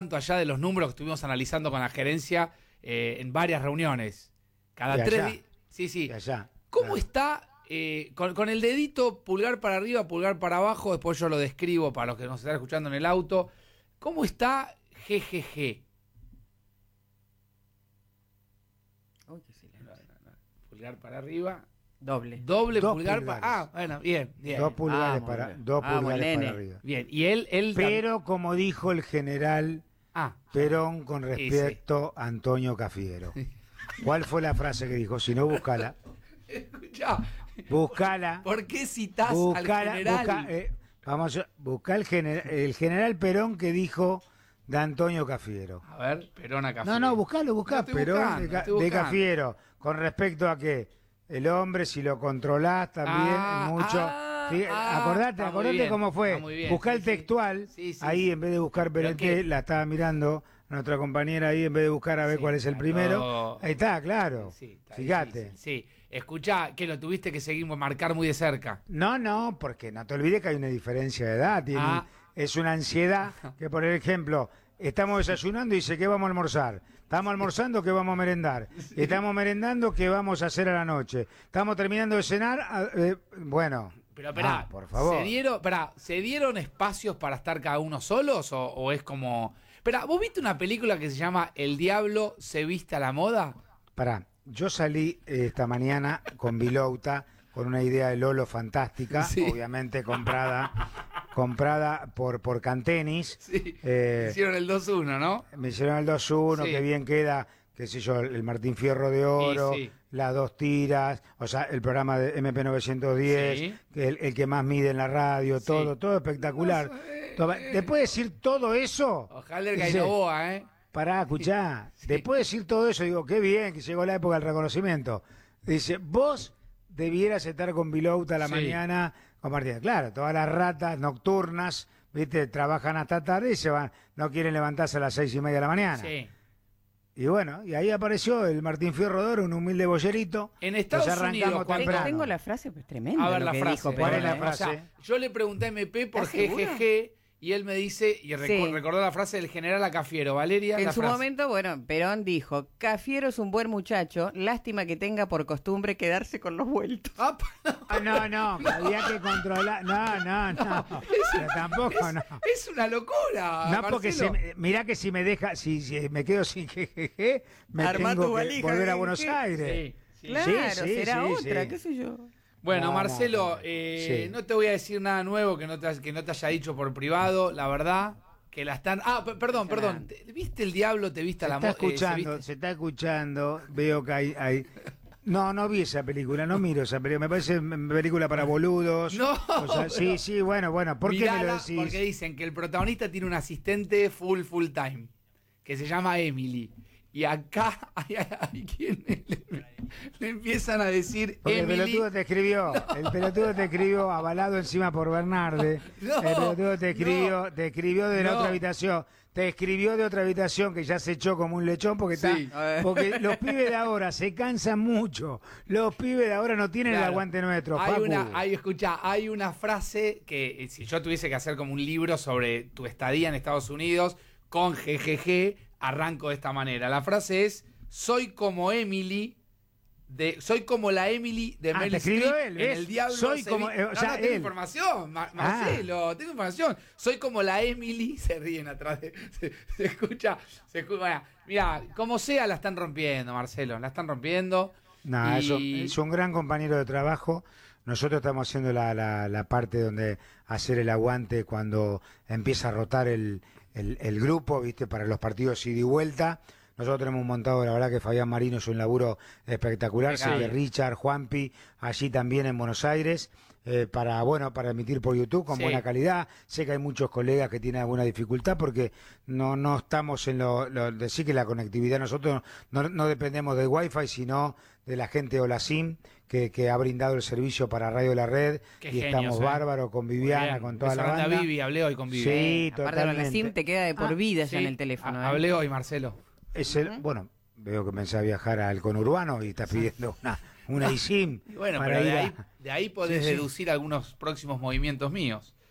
tanto allá de los números que estuvimos analizando con la gerencia en varias reuniones. Cada De 3 allá. días. Sí, sí. De allá. ¿Cómo Claro. está con el dedito pulgar para arriba, pulgar para abajo? Después yo lo describo para los que nos están escuchando en el auto. ¿Cómo está GGG? Uy, qué silencio. Pulgar para arriba. Doble. Doble Dos pulgar pulgares. para... Ah, bueno, bien, bien. 2 pulgares, Vamos, bien. dos Vamos, pulgares nene. para arriba. Bien, y él Pero como dijo el general Ah, Perón con respecto a Antonio Cafiero. ¿Cuál fue la frase que dijo? Si no, buscala. escuchá, Buscala. ¿por qué citás al Buscala. general? Busca el general Perón que dijo de Antonio Cafiero. A ver, Perón a Cafiero. No, buscá, No, Perón estoy buscando. de Cafiero. Con respecto a que el hombre, si lo controlás también, mucho. Acordate está muy bien, cómo fue. está muy bien, Buscá sí, el textual. sí, sí, ahí sí. en vez de buscar ¿Pero PNT, qué? la estaba mirando nuestra compañera ahí, en vez de buscar a ver Sí, cuál es el claro. primero. Ahí está, claro. Sí, está Fíjate. difícil. Sí, escuchá, que lo tuviste que seguir marcar muy de cerca. No, porque no te olvides que hay una diferencia de edad. Es una ansiedad que, por ejemplo, estamos desayunando y dice, ¿qué vamos a almorzar? Estamos almorzando, ¿qué vamos a merendar? Estamos merendando, ¿qué vamos a hacer a la noche? Estamos terminando de cenar, bueno. Pero esperá, por favor. ¿se dieron espacios para estar cada uno solos o es como... Esperá, ¿vos viste una película que se llama El Diablo se viste a la moda? Pará, yo salí esta mañana con Vilouta, con una idea de Lolo fantástica, Sí. obviamente comprada por Cantenis. Sí, Eh, hicieron el 2-1, ¿no? Me hicieron el 2-1, Sí. que bien queda, qué sé yo, el Martín Fierro de Oro, Sí, sí. las 2 tiras, o sea, el programa de MP910, Sí. que el que más mide en la radio, Sí. todo espectacular. No sé. Después de decir todo eso, Ojalá el dice, Gainoboa, ¿eh? pará, escuchá, Sí. después de decir todo eso, digo, qué bien que llegó la época del reconocimiento. Dice, vos debieras estar con Vilouta a la Sí. mañana compartiendo. Claro, todas las ratas nocturnas, viste, trabajan hasta tarde y se van, no quieren levantarse a las 6:30 de la mañana. Sí. Y bueno, y ahí apareció el Martín Fierro de Oro, un humilde bollerito. En Estados Nos arrancamos Unidos, cuando- temprano. Tengo la frase, pues tremenda. A ver lo la que frase. dijo ¿Cuál es Perón, la ¿eh? frase? O sea, yo le pregunté a MP por ¿Estás seguro? GGG y él me dice, y Sí. recordó la frase del general Acafiero. Valeria, En la su frase. momento, bueno, Perón dijo, Cafiero es un buen muchacho, lástima que tenga por costumbre quedarse con los vueltos. Ah, No, había que controlar. No. Pero tampoco, no. Es una locura. No, porque Marcelo. mirá que si me deja, si me quedo sin jejeje, me Armá tu tengo que valija, volver a jejeje. Buenos Aires. Sí, sí. Claro, sí, será sí, otra, sí. qué sé yo. Bueno, No, Marcelo, no. Sí. no te voy a decir nada nuevo que no te haya dicho por privado, la verdad, que la están... Ah, perdón. ¿Viste El Diablo te viste a Se la está moda? escuchando, se está escuchando, veo que hay... No vi esa película, no miro esa película, me parece película para boludos. No, O sea, sí, bueno, ¿por qué me lo decís? Porque dicen que el protagonista tiene un asistente full time, que se llama Emily. Y acá hay quienes le empiezan a decir Porque Emily. el pelotudo te escribió avalado encima por Bernarde. No, El pelotudo te escribió de la no. otra habitación. Te escribió de otra habitación que ya se echó como un lechón porque Sí. porque los pibes de ahora se cansan mucho. Los pibes de ahora no tienen el Claro. aguante nuestro. Hay Facu. hay una frase que si yo tuviese que hacer como un libro sobre tu estadía en Estados Unidos con GGG, arranco de esta manera. La frase es: soy como Emily. Soy como la Emily de Ah, Meryl te escribió Streep él, en ¿ves? El Diablo Soy se como- vi- o sea, tengo él. información, Marcelo, tengo información. Soy como la Emily, se ríen atrás se escucha, bueno, mira, como sea la están rompiendo, Marcelo, la están rompiendo. No, Y- es un gran compañero de trabajo. Nosotros estamos haciendo la parte donde hacer el aguante cuando empieza a rotar el grupo, ¿viste? Para los partidos ida y vuelta. Nosotros tenemos montado, la verdad que Fabián Marino es un laburo espectacular, sé que Richard, Juanpi, allí también en Buenos Aires, para emitir por YouTube con Sí. buena calidad. Sé que hay muchos colegas que tienen alguna dificultad porque no estamos en decir que la conectividad, nosotros no dependemos del Wi-Fi, sino de la gente de Olasim, que ha brindado el servicio para Radio La Red, Qué y genios, estamos bárbaros con Viviana, Muy bien. con toda la Beso grande a banda. Vivi, hablé hoy con Vivi. Sí, Aparte de la totalmente. SIM te queda de por vida ya Sí. en el teléfono. Hablé hoy, Marcelo. Bueno, veo que pensé a viajar al conurbano y estás pidiendo una eSIM. Y bueno, para pero ir de ahí podés Sí, sí. deducir algunos próximos movimientos míos.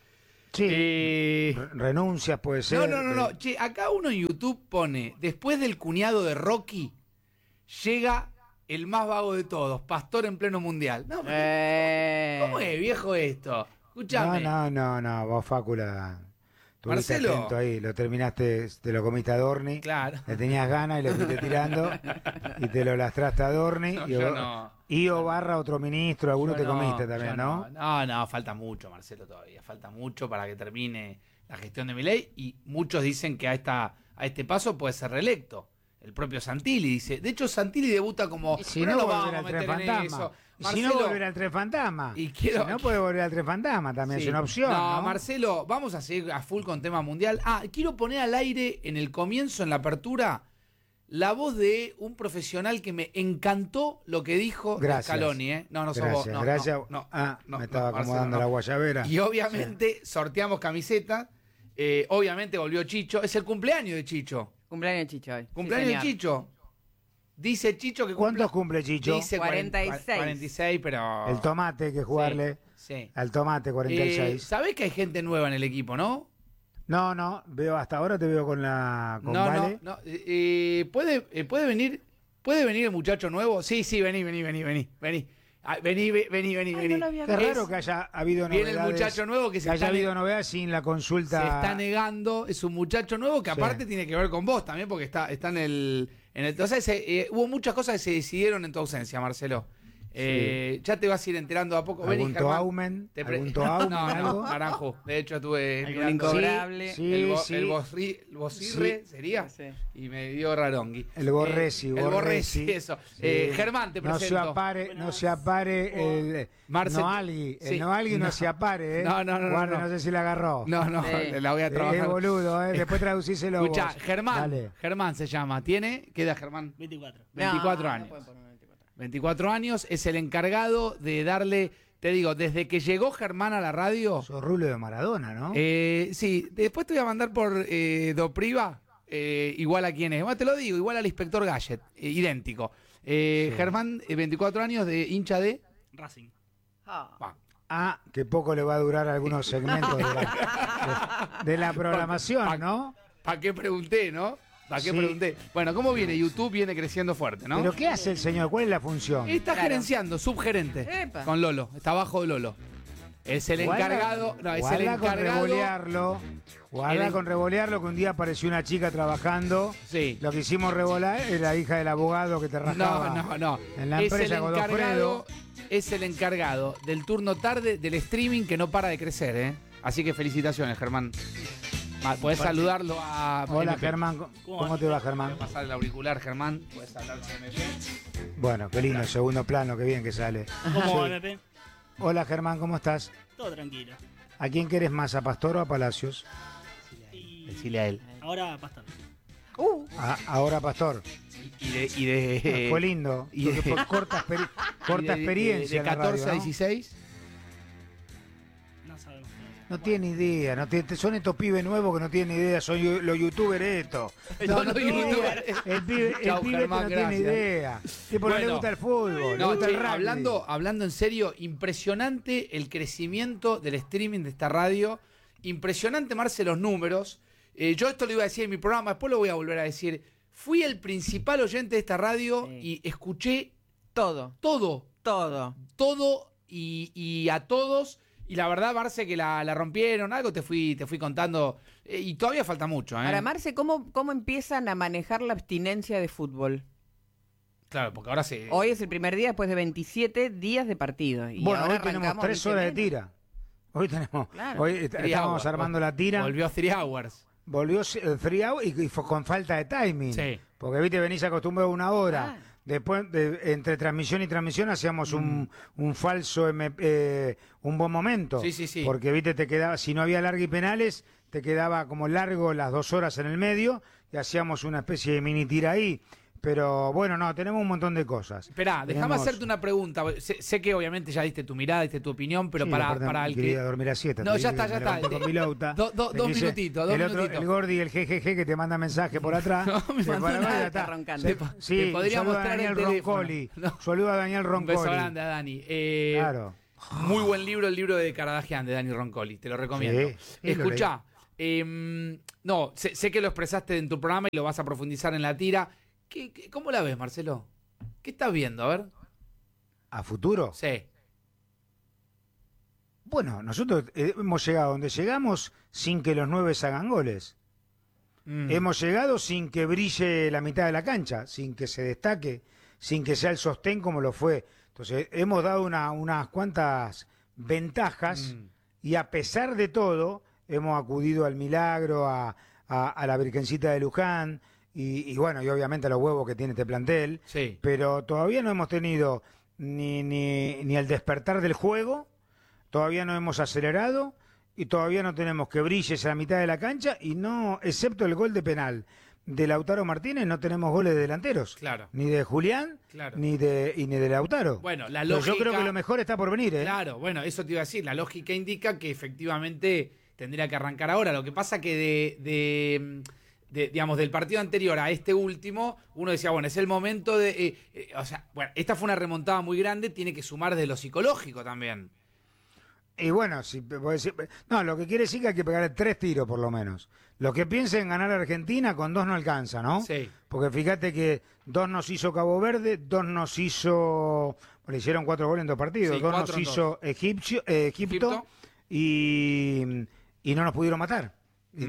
Sí. Renuncias puede ser. No. Che, acá uno en YouTube pone, después del cuñado de Rocky, llega el más vago de todos, Pastor en pleno mundial. No, ¿cómo es, viejo, esto? Escuchame. No, vos, Fácula, estuviste Marcelo. atento ahí, lo terminaste, te lo comiste a Dorni, Claro. le tenías ganas y le fuiste tirando, y te lo lastraste a Dorni, No, y, yo no. o barra otro ministro, alguno Yo te no, comiste también, yo ¿no? No, falta mucho, Marcelo, todavía. Falta mucho para que termine la gestión de Milei, y muchos dicen que a este paso puede ser reelecto. El propio Santilli dice. De hecho, Santilli debuta como. Y si no no, lo volver vamos a al meter Tres en Fantasma. eso. Y si no, Marcelo, volver al Tres Fantasma. Y quiero- Si no, puede volver al Tres Fantasma, también sí. es una opción, ¿no? Marcelo, vamos a seguir a full con tema mundial. Quiero poner al aire en el comienzo, en la apertura, la voz de un profesional que me encantó lo que dijo Gracias. Scaloni, ¿eh? No sos vos. No, Gracias. no, Me estaba Marcelo, acomodando no. la guayabera. Y obviamente sorteamos camisetas. Obviamente volvió Chicho. Es el cumpleaños de Chicho. Cumpleaños Chicho hoy. Cumpleaños Sí, de señor. Chicho. Dice Chicho que ¿Cuántos cumple Chicho? Dice 46. 46, pero... El tomate, hay que jugarle Sí. al tomate 46. ¿Sabés que hay gente nueva en el equipo, no? No, veo hasta ahora te veo con Vale. No. ¿Puede venir el muchacho nuevo? Sí, vení. Vení. no lo había Qué Es- raro que haya habido Viene novedades. el muchacho nuevo que se haya está habido novedades sin la consulta. Se está negando, es un muchacho nuevo que Sí. aparte tiene que ver con vos también, porque está en el... O sea, hubo muchas cosas que se decidieron en tu ausencia, Marcelo. Ya te vas a ir enterando a poco. Vení, ¿Algún Germán. toaumen? Te pre- ¿Algún toaumen? No, algo? Naranjo. De hecho, estuve Algún mirando incobrable. Sí, el sí. Bosirre, ¿sería? Sí. Y me dio Rarongui. El Borresi, El Borresi, eso. Sí. Germán, te No se presento. apare el Marcel- Noalgui. Sí. El Noalgui no se apare, ¿eh? No. Guarda, no sé si la agarró. No, Sí. la voy a trabajar. Es boludo, ¿eh? Después traducíselo Escuchá, vos. Germán. Dale. Germán se llama. ¿Tiene? ¿Qué edad, Germán? 24. 24 No, años. no pueden poner 24. 24 años, es el encargado de darle, te digo, desde que llegó Germán a la radio, Sos Rulo de Maradona, ¿no? sí, después te voy a mandar por Dopriva, igual a quién es, bueno, te lo digo, igual al inspector Gadget, idéntico. Germán, 24 años, de hincha de... Racing. Va, Que poco le va a durar algunos segmentos de la programación, ¿no? ¿Para qué pregunté, no? ¿Para qué Sí. pregunté? Bueno, ¿cómo viene? YouTube viene creciendo fuerte, ¿no? ¿Pero qué hace el señor? ¿Cuál es la función? Está Claro. gerenciando, subgerente, Epa. con Lolo, está abajo de Lolo. Es el encargado, no, es el Guarda con encargado... revolearlo. Guarda El- con revolearlo, que un día apareció una chica trabajando. Sí. Lo que hicimos revolar es la hija del abogado que te rajaba. No. En la Es empresa el Godofredo. encargado, es el encargado del turno tarde del streaming que no para de crecer, ¿eh? Así que felicitaciones, Germán. Podés saludarlo a... Hola, MP. Germán. ¿Cómo te va, Germán? Voy a pasar el auricular, Germán. Podés hablar con MP. Bueno, qué lindo, segundo plano, qué bien que sale. ¿Cómo va, Sí. MP? Hola, Germán, ¿cómo estás? Todo tranquilo. ¿A quién querés más, a Pastor o a Palacios? Y Decile a él. ahora, Pastor. Ahora Pastor. Y de... Fue lindo. y de- Porque por corta, corta experiencia. De en la radio, 14 a ¿no? 16. No sabemos. No tiene idea, son estos pibes nuevos que no tienen idea, son los youtubers estos. Son los tiene idea. youtubers. El pibe, Chau, este Germán, no tiene gracias. idea. Tipo, no le Bueno. gusta el fútbol, le No, gusta che, el rugby. hablando en serio, impresionante el crecimiento del streaming de esta radio. Impresionante, Marce, los números. Yo esto lo iba a decir en mi programa, después lo voy a volver a decir. Fui el principal oyente de esta radio Sí. y escuché Todo. todo y a todos. Y la verdad, Marce, que la rompieron, algo te fui contando. Y todavía falta mucho, ¿eh? Ahora, Marce, ¿cómo empiezan a manejar la abstinencia de fútbol? Claro, porque ahora se... Hoy es el primer día después de 27 días de partido. Y Bueno, ahora hoy tenemos arrancamos 3 horas de menos. tira. Hoy tenemos, Claro. hoy Three estábamos hours. armando la tira. Volvió 3 Hours. Volvió free out y fue con falta de timing. Sí. Porque, viste, venís acostumbrado a una hora. Ah. Después, entre transmisión y transmisión, hacíamos un falso, un buen momento. Sí. Porque, viste, te quedaba, si no había larga y penales, te quedaba como largo las 2 horas en el medio y hacíamos una especie de mini tira ahí. Pero bueno, no, tenemos un montón de cosas. Esperá, déjame Tenemos- hacerte una pregunta. Sé que obviamente ya diste tu mirada, diste tu opinión, pero Sí, para aparte el quería que... dormir a siesta. No, te ya dije está, que ya me levanté está. con Pilota. Dos Te dice, minutitos, dos el otro, minutitos. el Gordi, el jejeje, que te manda mensaje por atrás. No me Se mandó para- nada, ya está está. roncando. Se- Te Sí, podría saluda a mostrar el Daniel teléfono. Roncoli. No. Saluda a Daniel Un Roncoli. beso grande a Dani. Claro. Muy buen libro, el libro de Caradagian, de Dani Roncoli, te lo recomiendo. Sí, lo Escuchá, no, sé que lo expresaste en tu programa y lo vas a profundizar en la tira. ¿Cómo la ves, Marcelo? ¿Qué estás viendo? A ver. ¿A futuro? Sí. Bueno, nosotros hemos llegado donde llegamos sin que los 9 hagan goles. Hemos llegado sin que brille la mitad de la cancha, sin que se destaque, sin que sea el sostén como lo fue. Entonces, hemos dado unas cuantas ventajas y a pesar de todo, hemos acudido al milagro, a la Virgencita de Luján y bueno, y obviamente a los huevos que tiene este plantel. Sí. Pero todavía no hemos tenido ni el despertar del juego, todavía no hemos acelerado y todavía no tenemos que brille esa mitad de la cancha y no, excepto el gol de penal de Lautaro Martínez, no tenemos goles de delanteros. Claro. Ni de Julián, Claro. ni de Lautaro. Bueno, la Pero lógica... yo creo que lo mejor está por venir, ¿eh? Claro, bueno, eso te iba a decir. La lógica indica que efectivamente tendría que arrancar ahora. Lo que pasa que digamos, del partido anterior a este último, uno decía, bueno, es el momento de... o sea, bueno, esta fue una remontada muy grande, tiene que sumar de lo psicológico también. Y bueno, si podés decir, no, lo que quiere decir que hay que pegar 3 tiros por lo menos. Los que piensen ganar a Argentina, con 2 no alcanza, ¿no? Sí. Porque fíjate que 2 nos hizo Cabo Verde, 2 nos hizo... Bueno, hicieron 4 goles en 2 partidos, Sí, 2 4 nos en hizo Egipto y no nos pudieron matar. Y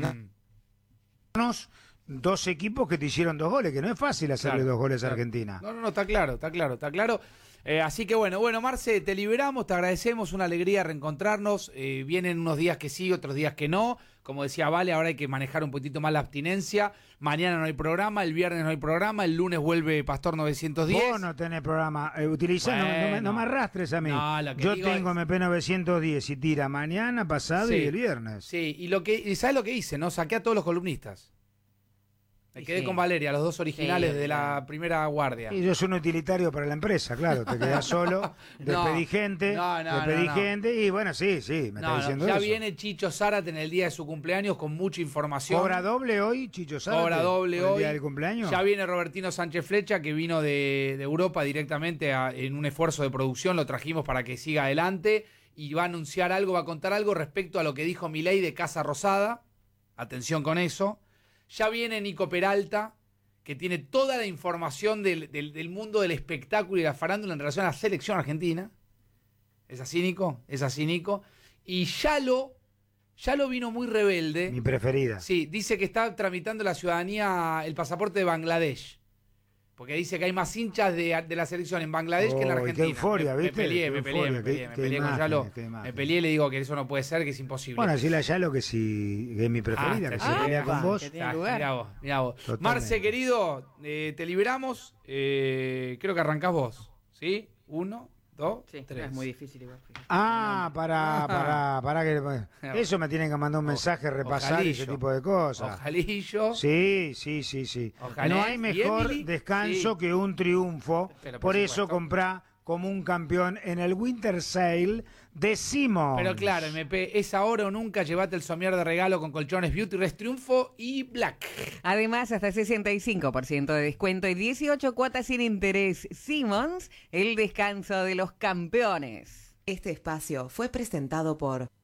nos 2 equipos que te hicieron 2 goles, que no es fácil hacerle Claro, 2 goles claro. a Argentina. No, está claro, está claro. Así que bueno, Marce, te liberamos, te agradecemos, una alegría reencontrarnos. Vienen unos días que sí, otros días que no. Como decía Vale, ahora hay que manejar un poquito más la abstinencia. Mañana no hay programa, el viernes no hay programa, el lunes vuelve Pastor 910. Vos no tenés programa, utilizá, Bueno. no me arrastres a mí. No, lo que Yo digo tengo es- MP 910 y tira mañana, pasado Sí. y el viernes. Sí, y ¿sabes lo que hice? ¿No? Saqué a todos los columnistas. Me Y quedé sí. con Valeria, los 2 originales Sí, de la claro. primera guardia. Y yo soy un utilitario para la empresa, claro, te quedás solo, No, despedí gente, no. gente y bueno, sí, me está diciendo ya eso. viene Chicho Zárate en el día de su cumpleaños con mucha información. ¿Cobra doble hoy, Chicho Zárate? Cobra doble por el hoy. día del cumpleaños? Ya viene Robertino Sánchez Flecha, que vino de Europa directamente en un esfuerzo de producción. Lo trajimos para que siga adelante y va a anunciar algo, va a contar algo respecto a lo que dijo Milei de Casa Rosada. Atención con eso. Ya viene Nico Peralta, que tiene toda la información del mundo del espectáculo y la farándula en relación a la selección argentina. ¿Es así, Nico? Es así, Nico. Y Yalo vino muy rebelde. Mi preferida. Sí, dice que está tramitando la ciudadanía, el pasaporte de Bangladesh. Porque dice que hay más hinchas de la selección en Bangladesh que en la Oh, y Argentina. qué euforia, me ¿viste? peleé, Qué me peleé euforia, con qué Yalo. imágenes, qué Me imágenes. peleé y le digo que eso no puede ser, que es imposible. Bueno, decirle a Yalo que si que es mi preferida, que se está pelea bien. con vos. Que tiene lugar. Mirá vos. Totalmente. Marce, querido, te liberamos. Creo que arrancás vos. ¿Sí? 1, 2, Sí, 3. es muy difícil igual. fíjate. Para que... Eso me tienen que mandar un mensaje, repasar y ese Ojalillo. tipo de cosas. Ojalillo. Sí. Ojalá. No hay ¿Y mejor Emily? descanso Sí. que un triunfo. Pero por por eso supuesto. comprá como un campeón en el Winter Sale de Simon. Pero claro, MP, es ahora o nunca. Llévate el somier de regalo con colchones Beauty Rest Triunfo y Black. Además, hasta 65% de descuento y 18 cuotas sin interés. Simmons, el descanso de los campeones. Este espacio fue presentado por